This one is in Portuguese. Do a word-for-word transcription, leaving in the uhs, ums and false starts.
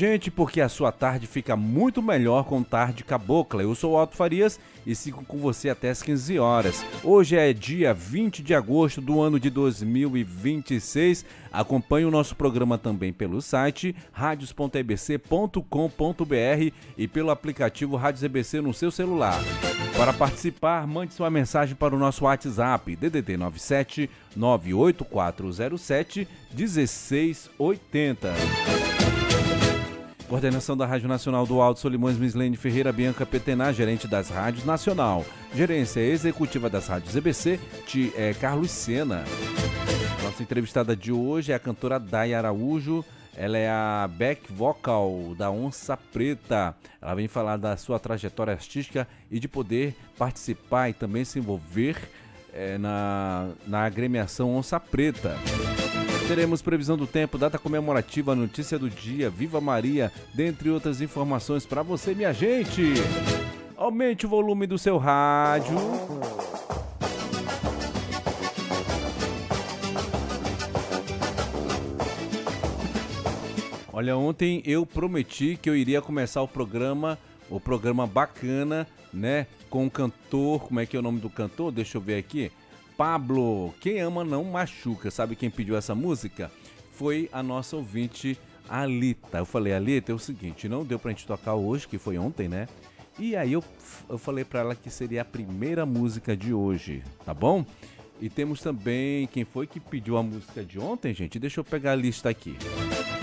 gente, porque a sua tarde fica muito melhor com Tarde Cabocla. Eu sou o Otto Farias e sigo com você até as quinze horas. Hoje é dia vinte de agosto do ano de dois mil e vinte e seis. Acompanhe o nosso programa também pelo site radios ponto e b c ponto com ponto b r e pelo aplicativo Rádios E B C no seu celular. Para participar, mande sua mensagem para o nosso WhatsApp D D D nove sete nove oito quatro zero sete um seis oito zero. Coordenação da Rádio Nacional do Alto Solimões, Mislene Ferreira, Bianca Petená, gerente das Rádios Nacional. Gerência executiva das Rádios E B C, de, é, Carlos Sena. Nossa entrevistada de hoje é a cantora Day Araújo. Ela é a back vocal da Onça Preta. Ela vem falar da sua trajetória artística e de poder participar e também se envolver é, na, na agremiação Onça Preta. Teremos previsão do tempo, data comemorativa, notícia do dia, Viva Maria, dentre outras informações para você, minha gente. Aumente o volume do seu rádio. Olha, ontem eu prometi que eu iria começar o programa, o programa bacana, né? Com o cantor, como é que é o nome do cantor? Deixa eu ver aqui. Pablo, quem ama não machuca. Sabe quem pediu essa música? Foi a nossa ouvinte Alita. Eu falei, Alita, é o seguinte, não deu pra gente tocar hoje, que foi ontem, né? E aí eu, eu falei pra ela que seria a primeira música de hoje, tá bom? E temos também, quem foi que pediu a música de ontem, gente? Deixa eu pegar a lista aqui.